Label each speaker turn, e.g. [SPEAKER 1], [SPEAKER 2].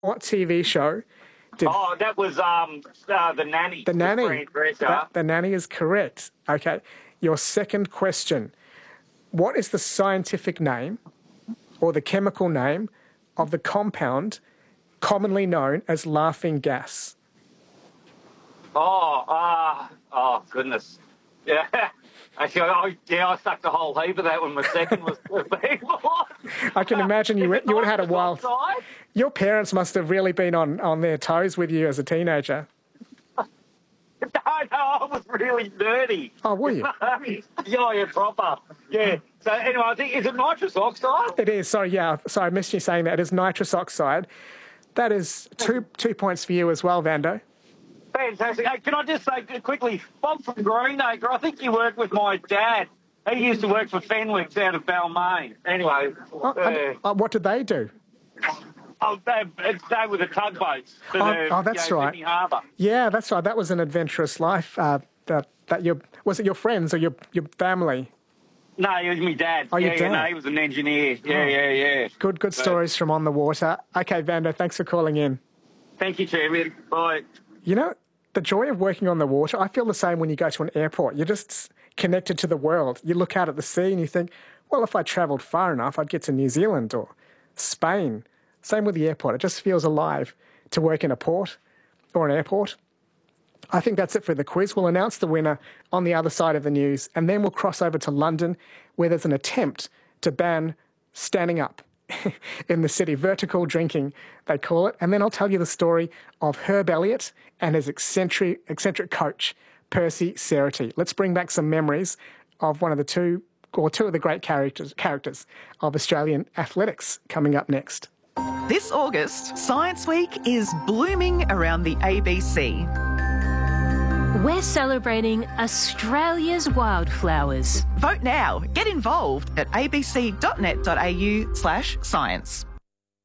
[SPEAKER 1] What TV show did...
[SPEAKER 2] Oh, that was The Nanny.
[SPEAKER 1] The Nanny.
[SPEAKER 2] Fran Drescher.
[SPEAKER 1] The Nanny is correct. Okay. Your second question. What is the scientific name or the chemical name of the compound commonly known as laughing gas?
[SPEAKER 2] Oh, goodness. Yeah. Actually, I sucked a whole heap of that when my second was
[SPEAKER 1] I can imagine you would have had a wild...
[SPEAKER 2] Oxide?
[SPEAKER 1] Your parents must have really been on their toes with you as a teenager.
[SPEAKER 2] No, I was really nerdy.
[SPEAKER 1] Oh, were you?
[SPEAKER 2] Yeah, proper. Yeah. So anyway, I think, is it nitrous oxide?
[SPEAKER 1] It is. Sorry, I missed you saying that. It is nitrous oxide. That is two points for you as well, Vando.
[SPEAKER 2] Fantastic. Hey, can I just say quickly, Bob from Greenacre, I think you worked with my dad. He used to work for Fenwick's out of Balmain. Anyway.
[SPEAKER 1] What did they do?
[SPEAKER 2] They were the tugboats.
[SPEAKER 1] That's right.
[SPEAKER 2] Sydney Harbour.
[SPEAKER 1] Yeah, that's right. That was an adventurous life. Was it your friends or your family?
[SPEAKER 2] No, it was my dad.
[SPEAKER 1] Oh, your dad?
[SPEAKER 2] No, he was an engineer. Yeah.
[SPEAKER 1] Good stories from on the water. Okay, Vando, thanks for calling in.
[SPEAKER 2] Thank you, Chairman. Bye.
[SPEAKER 1] You know, the joy of working on the water, I feel the same when you go to an airport. You're just connected to the world. You look out at the sea and you think, well, if I travelled far enough, I'd get to New Zealand or Spain. Same with the airport. It just feels alive to work in a port or an airport. I think that's it for the quiz. We'll announce the winner on the other side of the news, and then we'll cross over to London, where there's an attempt to ban standing up in the city. Vertical drinking, they call it. And then I'll tell you the story of Herb Elliott and his eccentric coach, Percy Cerutty. Let's bring back some memories of two of the great characters of Australian athletics coming up next.
[SPEAKER 3] This August, Science Week is blooming around the ABC.
[SPEAKER 4] We're celebrating Australia's wildflowers.
[SPEAKER 3] Vote now. Get involved at abc.net.au/science.